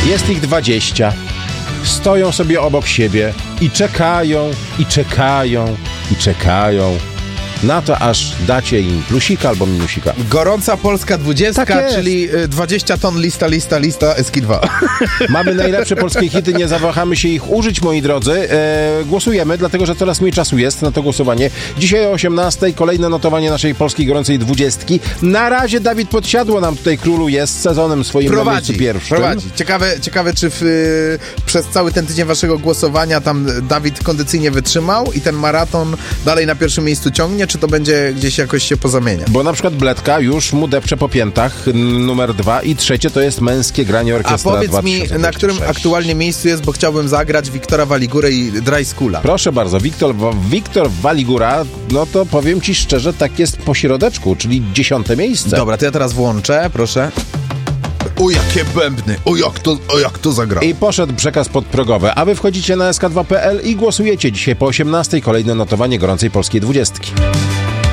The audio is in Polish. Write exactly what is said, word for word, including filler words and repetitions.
Jest ich dwadzieścia. Stoją sobie obok siebie i czekają, i czekają, i czekają na to, aż dacie im plusika albo minusika. Gorąca Polska dwudziestka, Tak jest. czyli dwadzieścia ton lista, lista, lista, Eski dwa. Mamy najlepsze polskie hity, nie zawahamy się ich użyć, moi drodzy. E, głosujemy, dlatego że coraz mniej czasu jest na to głosowanie. Dzisiaj o osiemnastej kolejne notowanie naszej polskiej gorącej dwudziestki. Na razie Dawid Podsiadło nam tutaj króluje z sezonem swoim na miejscu pierwszym. Prowadzi. Ciekawe, ciekawe czy w, y, przez cały ten tydzień waszego głosowania tam Dawid kondycyjnie wytrzymał i ten maraton dalej na pierwszym miejscu ciągnie, czy to będzie gdzieś jakoś się pozamienia? Bo na przykład Bledka już mu depcze po piętach, numer dwa, i trzecie to jest Męskie granie orkiestra. A powiedz mi, na którym aktualnie miejscu jest, bo chciałbym zagrać Wiktora Waligurę i Dry Skula. Proszę bardzo, Wiktor, Wiktor Waligura, no to powiem ci szczerze, tak jest po środeczku, czyli dziesiąte miejsce. Dobra, to ja teraz włączę, proszę. O, jakie bębny, o jak to, o jak to zagra. I poszedł przekaz podprogowy, a wy wchodzicie na S K dwa kropka P L i głosujecie dzisiaj po osiemnastej kolejne notowanie gorącej polskiej dwudziestki.